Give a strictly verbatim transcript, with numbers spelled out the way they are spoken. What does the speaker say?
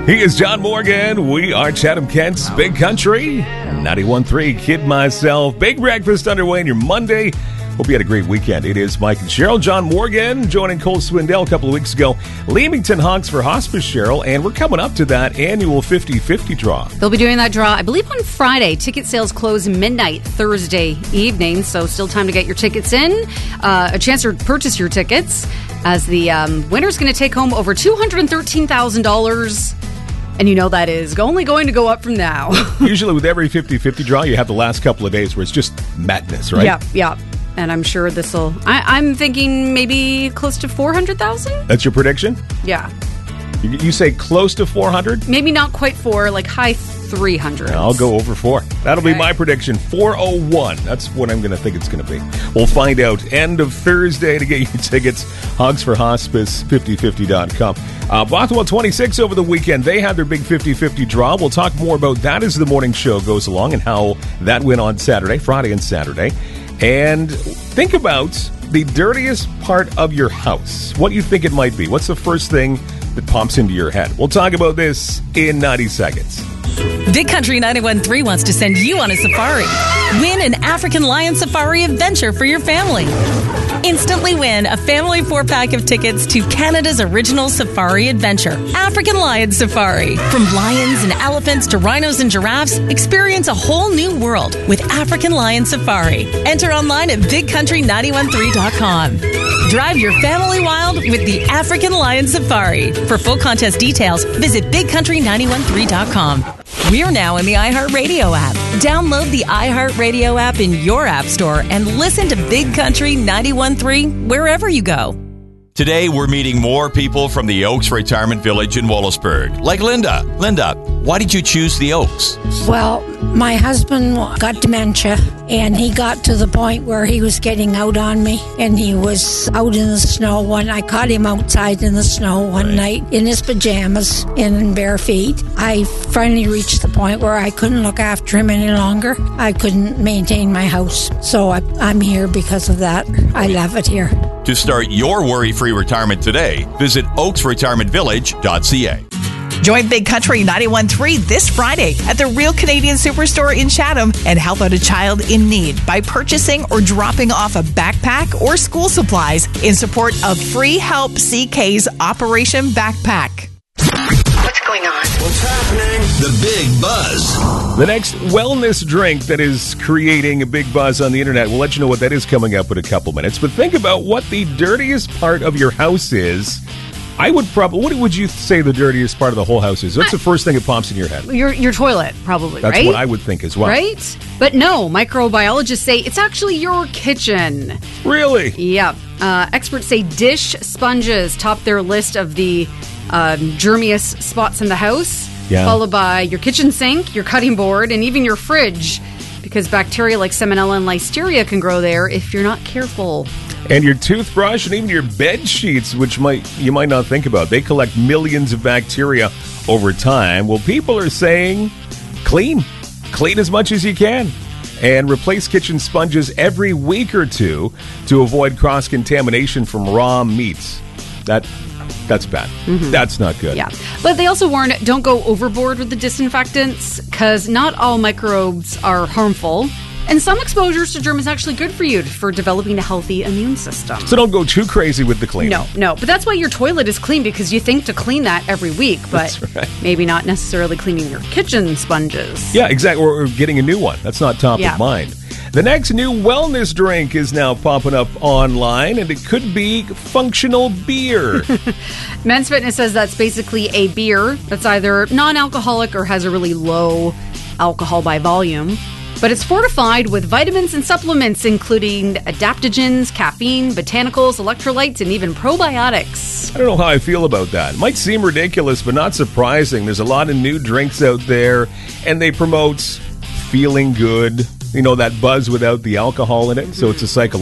He is John Morgan. We are Chatham-Kent's Big Country. ninety-one point three, Kid Myself. Big breakfast underway on your Monday. Hope you had a great weekend. It is Mike and Cheryl. John Morgan joining Cole Swindell a couple of weeks ago. Leamington Hogs for Hospice, Cheryl, and we're coming up to that annual fifty-fifty draw. They'll be doing that draw, I believe, on Friday. Ticket sales close midnight Thursday evening, so still time to get your tickets in. Uh, a chance to purchase your tickets, as the um, winner's going to take home over two hundred thirteen thousand dollars. And you know that is only going to go up from now. Usually with every fifty-fifty draw, you have the last couple of days where it's just madness, right? Yeah, yeah. And I'm sure this will... I'm thinking maybe close to four hundred thousand? That's your prediction? Yeah. You, you say close to four hundred? Maybe not quite four, like high three hundred. I'll go over four. That'll Okay. be my prediction. four oh one. That's what I'm going to think it's going to be. We'll find out end of Thursday to get your tickets. Hogs for Hospice, fifty fifty dot com. Uh, Bothwell twenty-six over the weekend. They had their big fifty-fifty draw. We'll talk more about that as the morning show goes along and how that went on Saturday, Friday and Saturday. And think about the dirtiest part of your house. What you think it might be. What's the first thing that pops into your head? We'll talk about this in ninety seconds. Big Country ninety-one point three wants to send you on a safari. Win an African Lion Safari adventure for your family. Instantly win a family four-pack of tickets to Canada's original safari adventure, African Lion Safari. From lions and elephants to rhinos and giraffes, experience a whole new world with African Lion Safari. Enter online at big country nine one three dot com. Drive your family wild with the African Lion Safari. For full contest details, visit big country nine one three dot com. We're now in the iHeartRadio app. Download the iHeartRadio app in your app store and listen to Big Country ninety-one point three wherever you go. Today, we're meeting more people from the Oaks Retirement Village in Wallaceburg, like Linda. Linda, why did you choose the Oaks? Well, my husband got dementia, and he got to the point where he was getting out on me, and he was out in the snow one. I caught him outside in the snow one Right. night in his pajamas and in bare feet. I finally reached the point where I couldn't look after him any longer. I couldn't maintain my house, so I, I'm here because of that. I love it here. To start your worry-free retirement today, visit oaks retirement village dot c a. Join Big Country ninety-one point three this Friday at the Real Canadian Superstore in Chatham and help out a child in need by purchasing or dropping off a backpack or school supplies in support of Free Help C K's Operation Backpack. What's going on? What's happening? The Big Buzz. The next wellness drink that is creating a big buzz on the internet. We'll let you know what that is coming up in a couple minutes. But think about what the dirtiest part of your house is. I would probably, what would you say the dirtiest part of the whole house is? What's the first thing that pops in your head? Your your toilet, probably, That's right? what I would think as well. Right? But no, microbiologists say it's actually your kitchen. Really? Yeah. Uh, experts say dish sponges top their list of the um, germiest spots in the house, Yeah. followed by your kitchen sink, your cutting board, and even your fridge, because bacteria like Salmonella and Listeria can grow there if you're not careful. And your toothbrush and even your bed sheets, which might you might not think about. They collect millions of bacteria over time. Well, people are saying clean. Clean as much as you can. And replace kitchen sponges every week or two to avoid cross-contamination from raw meats. That That's bad. That's not good. Yeah. But they also warn, don't go overboard with the disinfectants, because not all microbes are harmful. And some exposures to germs is actually good for you for developing a healthy immune system. So don't go too crazy with the cleaning. No, no. But that's why your toilet is clean, because you think to clean that every week, but That's right. maybe not necessarily cleaning your kitchen sponges. Yeah, exactly. Or, or getting a new one. That's not top Yeah. of mind. The next new wellness drink is now popping up online, and it could be functional beer. Men's Fitness says that's basically a beer that's either non-alcoholic or has a really low alcohol by volume. But it's fortified with vitamins and supplements, including adaptogens, caffeine, botanicals, electrolytes, and even probiotics. I don't know how I feel about that. It might seem ridiculous, but not surprising. There's a lot of new drinks out there, and they promote feeling good. You know, that buzz without the alcohol in it. So it's a psychological